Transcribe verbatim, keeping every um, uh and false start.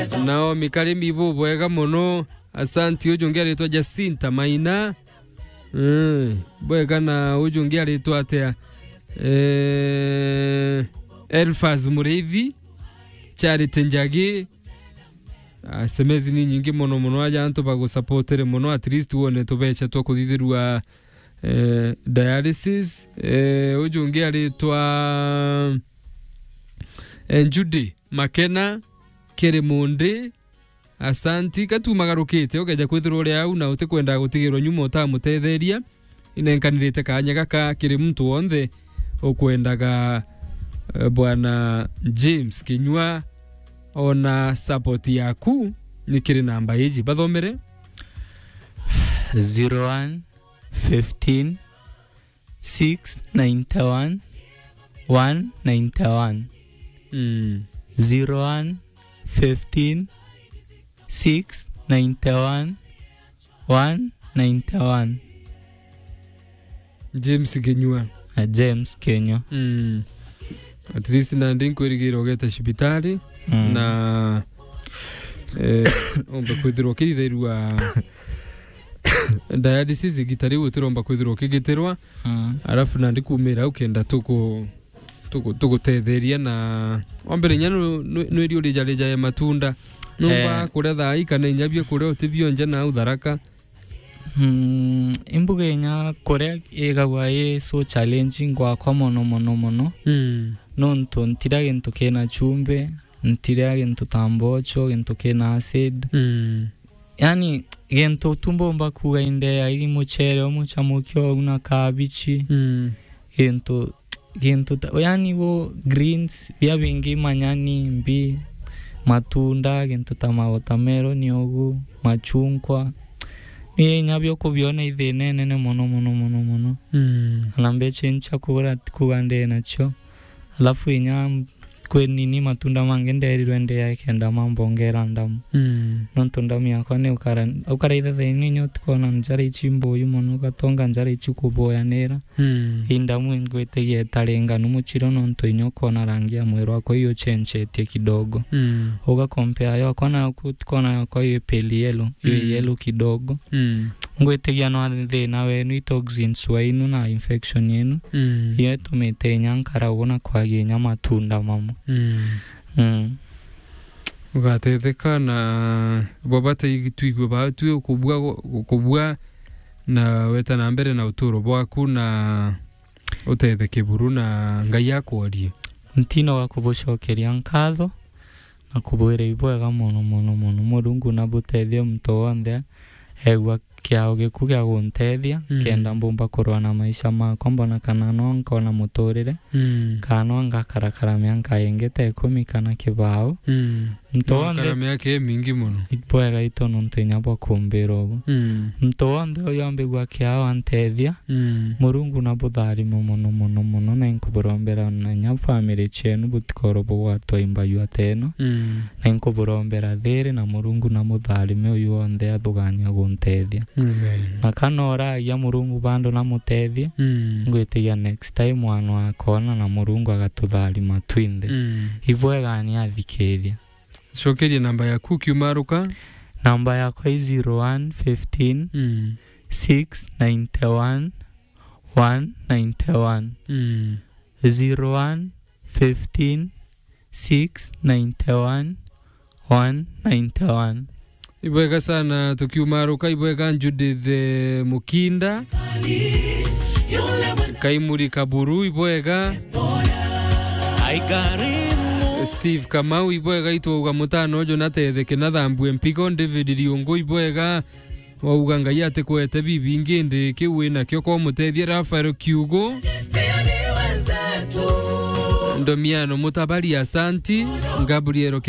nao mikarimi bo bwega muno asanti ujungia ritwa Jacinta Maina mm bwega na ujungia ritwa atia eh Elfaz Murevi Charity Njagi asemezi ni nyingi muno muno aja antu bago supportere muno at least wone tubecha to kuthithirwa eh dialysis eh ujungia ritwa eh, Judy Makena Keremonde asanti katumagarukite ugeja kwithirwa uri au na utikwenda gutigirwa nyuma utamutetheria inenkanirite kanya gaka kiri mtu wonde ukwendaga uh, bwana James Kinyua ona support yaku nikiri namba hiji bathomere zero one fifteen six ninety one one ninety one mm zero one fifteen six ninety one one ninety one James Kinyua uh, James Kinyua mm at least na ndinko irigiro geta shibitari mm. na eh omba kwithirwa kirithirwa dialysis gitari utiromba kwithirwa kigitirwa mm. arafu na ndikumira ukenda tuko tuko tugutetheria na ombere nyano no irio rijareja ya matunda numba eh. kuria thai kana inyabie kuria utibio nje na utharaka mm imbugenya kuria igagwa ye so challenging kwa kwa mono mono mono mm no ntontira gento kena chumbe ntira gento tambocho gento kena acid mm yani gento tumbo mba kugainde ya iri muchere omucha mukyo una kabichi mm gento gento yani wo greens bya bingi manyani mbi matunda gento tama watermelon yogu machungwa ni nyabyo ko byone ithene nene mono mono mono mono mm alambe chencha kugura kugande nacho alafu inya kwe nini matunda mangende rirwende ya kenda mambo ngera ndamu mm nontunda myako ne ukara ukara ithe ni nyot kona njari chimbo yumono gatonga njari chukuboya nera mm indamu ingwete ye tarenga numuchiro nonto inyoko na rangi ya mwero wako hiyo chenche tie kidogo mm uga compare yo kona kona kwa hiyo peli yellow hiyo mm. yellow kidogo mm ngwete ya no athe na we ni toxins wa inu na infection yenu mm ye tumete nyankara ubona kwa genya matunda mamo mm mm ugatetheka na bobate igitwigwe batu kubwa kubwa na weta na mbere na uturo bwaku na utetheke buru na ngai yakworie ntino wa kubushokeria nkatho na kubwire ibwega mono mono mono Murungu na butethio mto wonde egwa kiao gikugia guntethia mm. kenda mbumba kurwa na maisha makwa mbona kana no nkona muturire mm. kana ngakarakara mianka yengete kumi kana kibao mm. mtonde kana miaka mingi muno ibwega itono ntenya bwa kumbiro mm. mtonde oyambe gwa kiao antethia mm. Murungu na buthari mono mono mono na inkuborombera na nya family chenu butikoro bwa toimba yu ateno mm. na inkuborombera thiri na Murungu na muthari me uyu onde athugania guntethia amen na kanora ya Murungu bando na mutethia mm. ngwetiga next time mwana akona na Murungu agatuthari matwinde mm. ibwega ni athikeria shokeria namba ya kuki umaruka namba yako zero one fifteen mm. six ninety one one ninety one mm. zero one fifteen six ninety one one ninety one ibwega sana tukiumaruka ibwega Judith Mukinda Kaimuri Kaburu ibwega Steve Kamau ibwega ituga mutano Jonathan theke na thambwe mpiko David Riongo ibwega wauganga yate kwete bibi ngende kiwe na kyo ko mutethia Rafael Kiugo Ndomiano mutabali asanti Gabriel